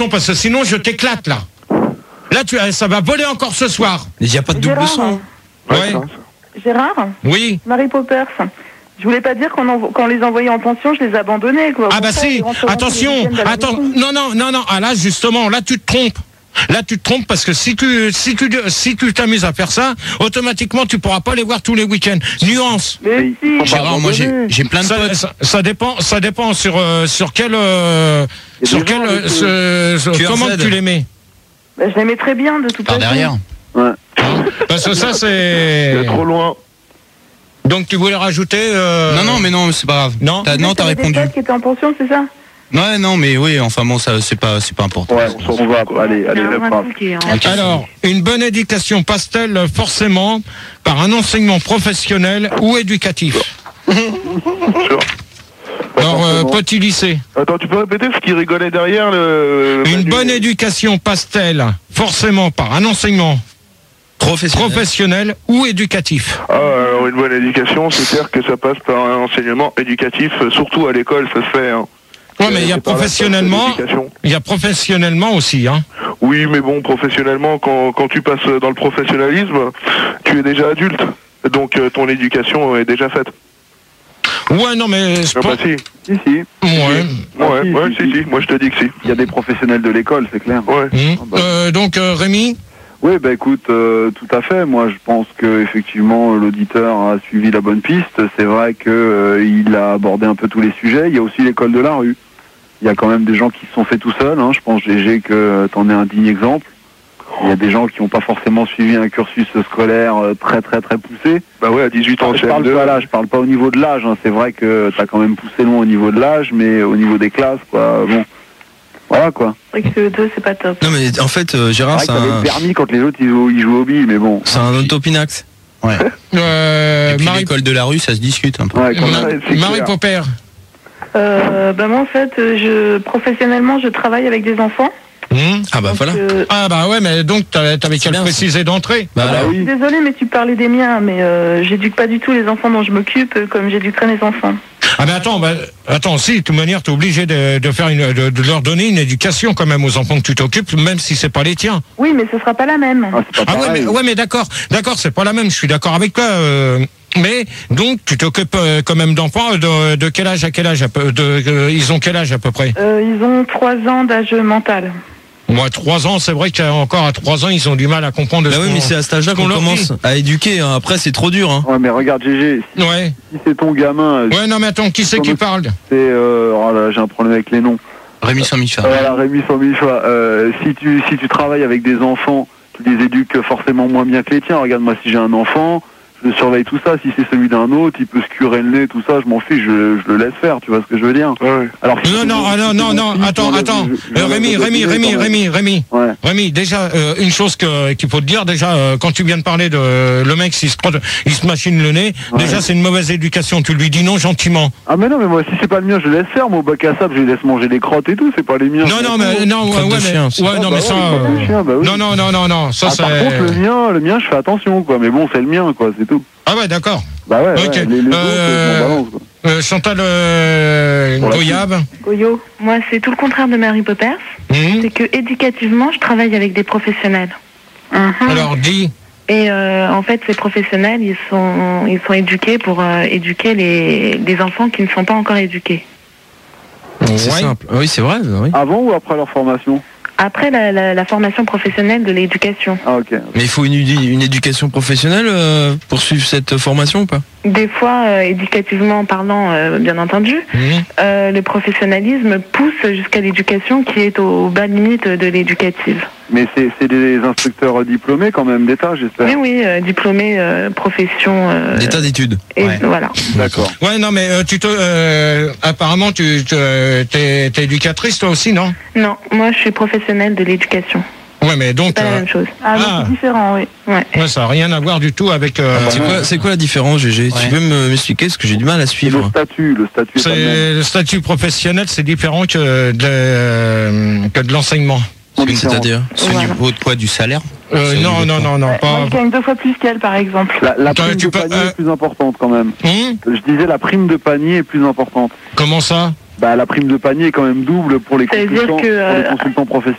Non, parce que sinon je t'éclate là. Là, ça va voler encore ce soir. Il n'y a pas de double son. Ouais. Gérard, Oui. Mary Poppers. Je voulais pas dire qu'on les envoyait en pension, je les abandonnais, quoi. Ah bah si, attention, attends, non, ah là justement, là tu te trompes. Là tu te trompes parce que si tu t'amuses à faire ça, automatiquement tu pourras pas les voir tous les week-ends. Nuance. Mais si. Gérard, moi j'ai plein de potes. Ça dépend sur quel comment tu les mets. Bah, je les mets très bien de toute façon. Par derrière. Ouais. Parce que ça c'est C'est trop loin. Donc tu voulais rajouter Non, mais non, c'est pas grave. Non. T'as répondu. Des potes qui étaient en pension, c'est ça? Ouais, non, mais oui, enfin bon, ça c'est pas important. Ouais, on va. Allez, le Alors, une bonne éducation passe-t-elle forcément par un enseignement professionnel ou éducatif? Alors, petit lycée. Attends, tu peux répéter ce qui rigolait derrière le... Une bonne éducation passe-t-elle forcément par un enseignement professionnel ou éducatif? Alors, une bonne éducation, c'est clair que ça passe par un enseignement éducatif, surtout à l'école, ça se fait. Hein. Ouais, mais il y a professionnellement aussi, hein. Oui, mais bon, professionnellement, quand tu passes dans le professionnalisme, tu es déjà adulte. Donc, ton éducation est déjà faite. Ouais, non, mais... Ah bah si. Si. Si. Moi, je te dis que si. Il y a des professionnels de l'école, c'est clair. Ouais. Donc, Rémi? Oui, bah écoute, tout à fait. Moi, je pense que effectivement, l'auditeur a suivi la bonne piste. C'est vrai que il a abordé un peu tous les sujets. Il y a aussi l'école de la rue. Il y a quand même des gens qui se sont faits tout seuls. Hein. Je pense, GG, que t'en es un digne exemple. Il y a des gens qui n'ont pas forcément suivi un cursus scolaire très poussé. Bah ouais, à 18 ans, je parle pas au niveau de l'âge. Hein. C'est vrai que t'as quand même poussé loin au niveau de l'âge, mais au niveau des classes, quoi. Bon, voilà quoi. C'est vrai que c'est pas top. Non mais en fait, Gérard, c'est vrai que t'avais le permis quand les autres ils jouent au billes, mais bon. C'est un autopinax. Ouais. Et puis l'école de la rue, ça se discute un peu. Ouais, Marie Popper. Bah moi en fait, professionnellement, je travaille avec des enfants. Ah bah voilà. Ah bah ouais, mais donc t'avais qu'à le préciser d'entrée. Bah oui. Désolée, mais tu parlais des miens, mais j'éduque pas du tout les enfants dont je m'occupe comme j'éduquerai mes enfants. Ah mais attends, si, de toute manière, t'es obligé de faire de leur donner une éducation quand même aux enfants que tu t'occupes, même si c'est pas les tiens. Oui, mais ce sera pas la même. Ouais, mais d'accord, c'est pas la même, je suis d'accord avec toi. Mais donc tu t'occupes quand même d'enfants de quel âge à quel âge ils ont quel âge à peu près? Ils ont 3 ans d'âge mental. Moi, 3 ans, c'est vrai qu'encore à 3 ans, ils ont du mal à comprendre. Bah oui, mais c'est à cet âge-là qu'on commence à éduquer. Hein. Après, c'est trop dur. Hein. Ouais, mais regarde, GG. Si c'est ton gamin. Ouais, non, mais attends, qui c'est qui parle? C'est. Oh là, j'ai un problème avec les noms. Rémi Sans-Micha. Voilà, Rémi Sans-Micha. Si tu travailles avec des enfants, tu les éduques forcément moins bien que les tiens. Regarde, moi, si j'ai un enfant, je surveille tout ça. Si c'est celui d'un autre, il peut se curer le nez, tout ça, je m'en fiche, je le laisse faire. Tu vois ce que je veux dire? Ouais. Alors, non, attends. Rémi, déjà, une chose qu'il faut te dire, déjà, quand tu viens de parler de le mec, il se machine le nez, déjà, c'est une mauvaise éducation. Tu lui dis non gentiment. Ah, mais non, mais moi, si c'est pas le mien, je le laisse faire. Moi, au bac à sable, je les laisse manger les crottes et tout, c'est pas les miens. Non, ça, c'est. Par contre, le mien, je fais attention, quoi. Mais bon, c'est le mien, quoi, c'est tout. Ah ouais, d'accord. Bah ouais, ok. Les autres, je m'en balance, quoi. Chantal Goyab. Goyo. Moi, c'est tout le contraire de Mary Poppers. C'est que éducativement, je travaille avec des professionnels. Alors, dis. Et en fait, ces professionnels, ils sont éduqués pour éduquer les enfants qui ne sont pas encore éduqués. C'est simple. Oui, c'est vrai. Oui. Avant ou après leur formation? Après la formation professionnelle de l'éducation. Ah, ok. Mais il faut une éducation professionnelle pour suivre cette formation ou pas? Des fois, éducativement parlant, bien entendu, le professionnalisme pousse jusqu'à l'éducation qui est aux bas limites de l'éducative. Mais c'est des instructeurs diplômés quand même d'État, j'espère. Oui, diplômés, profession... D'état d'études. Et voilà. D'accord. Ouais, non, mais apparemment, t'es éducatrice toi aussi, non? Non, moi je suis professionnelle de l'éducation. Ouais, mais donc... C'est pas la même chose. C'est différent, oui. Ouais, ça n'a rien à voir du tout avec... C'est quoi la différence, GG? Tu peux m'expliquer, parce que j'ai du mal à suivre. Le statut. Le statut professionnel, c'est différent que de l'enseignement. C'est-à-dire au niveau de quoi? Du salaire? Non, pas... Moi, je gagne 2 fois plus qu'elle, par exemple. La prime de panier est plus importante, quand même. Je disais, la prime de panier est plus importante. Comment ça? Bah, la prime de panier est quand même double pour les consultants professionnels.